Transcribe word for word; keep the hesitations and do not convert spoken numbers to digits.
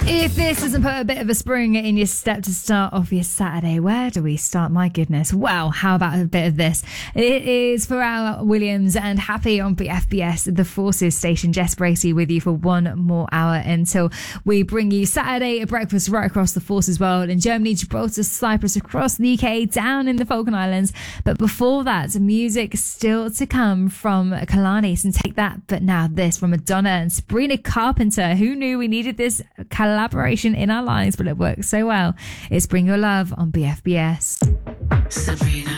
If this doesn't put a bit of a spring in your step to start off your Saturday, where do we start? My goodness. Well, how about a bit of this? It is Pharrell Williams and Happy on B F B S, the Forces station. Jess Bracey with you for one more hour until we bring you Saturday at breakfast right across the Forces world in Germany, Gibraltar, Cyprus, across the U K, down in the Falkland Islands. But before that, music still to come from Kalani. And Take That, but now this from Madonna and Sabrina Carpenter. Who knew we needed this collaboration in our lives, but it works so well. It's Bring Your Love on B F B S. Sabrina.